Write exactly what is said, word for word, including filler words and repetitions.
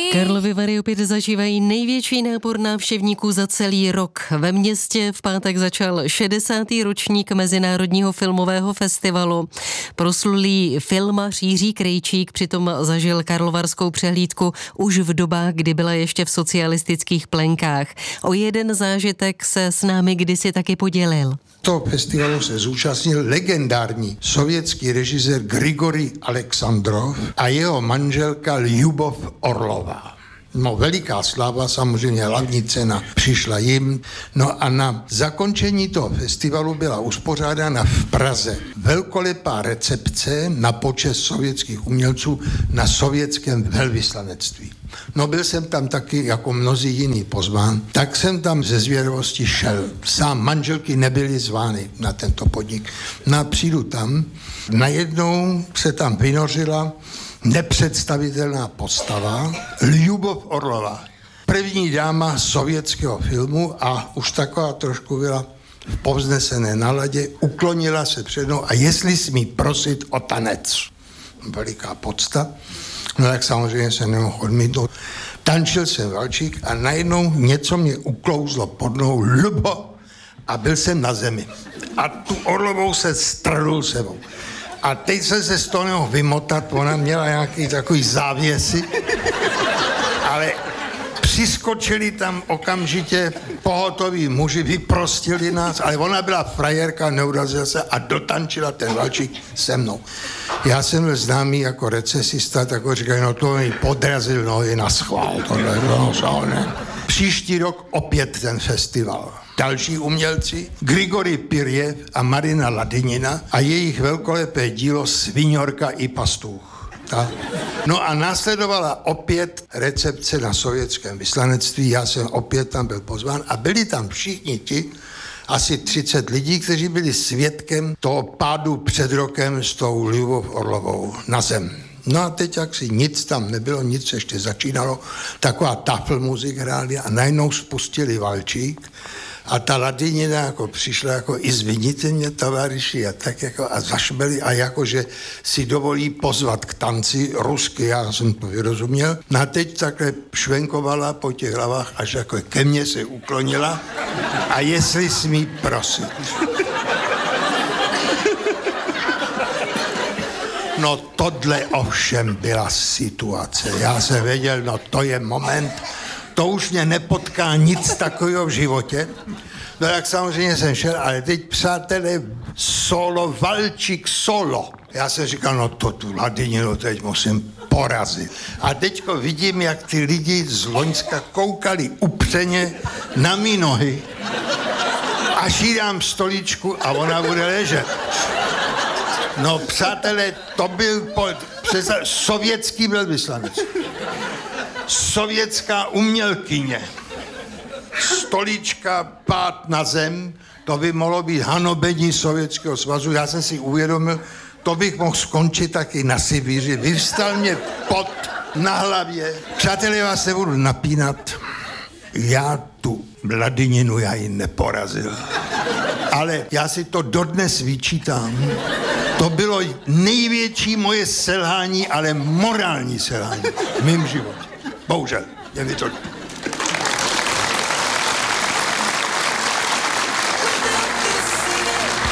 Karlovy Vary opět zažívají největší nápor návštěvníků za celý rok. Ve městě v pátek začal šedesátý ročník Mezinárodního filmového festivalu. Proslulý filmař Jiří Krejčík přitom zažil karlovarskou přehlídku už v dobách, kdy byla ještě v socialistických plenkách. O jeden zážitek se s námi kdysi taky podělil. Toho festivalu se zúčastnil legendární sovětský režisér Grigorij Aleksandrov a jeho manželka Ljubov Orlová. No, veliká sláva, samozřejmě hlavní cena přišla jim. No a na zakončení toho festivalu byla uspořádána v Praze velkolepá recepce na počest sovětských umělců na sovětském velvyslanectví. No, byl jsem tam taky jako mnozí jiní pozván, tak jsem tam ze zvědavosti šel. Sám manželky nebyly zvány na tento podnik. No a přijdu tam, najednou se tam vynořila nepředstavitelná postava Ljubov Orlová. První dáma sovětského filmu a už taková trošku byla v povznesené náladě, uklonila se před mnou a jestli smí prosit o tanec. Veliká podsta. No tak samozřejmě se nemohl odmítnout. Tančil jsem valčík a najednou něco mě uklouzlo pod nohou, Lubo, a byl jsem na zemi. A tu Orlovou se strhnul sebou. A teď jsem se z toho nemohl vymotat, ona měla nějaký takový závěsy, ale přiskočili tam okamžitě pohotoví muži, vyprostili nás, ale ona byla frajerka, neurazila se a dotančila ten valčík se mnou. Já jsem byl známý jako recesista, tak ho říkají, no to mi podrazil nohy na schvál, tohle, no, no, ne. Příští rok opět ten festival. Další umělci, Grigorij Pirjev a Marina Ladinina a jejich velkolepé dílo Sviňorka i pastůch. Tak. No a následovala opět recepce na sovětském vyslanectví, já jsem opět tam byl pozván a byli tam všichni ti, asi třicet lidí, kteří byli svědkem toho pádu před rokem s tou Ljubov Orlovou na zem. No a teď jak si nic tam nebylo, nic ještě začínalo, taková tafelmuzik hráli a najednou spustili valčík a ta Ladinina jako přišla jako i zviníte mě, tovaryši, a tak jako a zašbeli a jakože si dovolí pozvat k tanci rusky, já jsem to vyrozuměl. No a teď takhle švenkovala po těch hlavách, až jako ke mně se uklonila a jestli smí prosit. No tohle ovšem byla situace. Já jsem věděl, no to je moment, to už mě nepotká nic takového v životě. No jak samozřejmě jsem šel, ale teď přátelé, solo, valčík solo. Já jsem říkal, no to tu Ladininu teď musím porazit. A teďko vidím, jak ty lidi z Loňska koukali upřeně na mý nohy. Až jí dám stoličku a ona bude ležet. No přátelé, to byl po, přesa, sovětský velvyslanec. Sovětská umělkyně. Stolička, pád na zem, to by mohlo být hanobení Sovětského svazu. Já jsem si uvědomil, to bych mohl skončit taky na Sibíři. Vyvstal mě pot na hlavě. Přátelé, vás nebudu napínat. Já tu Ladininu, já ji neporazil. Ale já si to dodnes vyčítám. To bylo největší moje selhání, ale morální selhání v mém životě. Bohužel, je mi to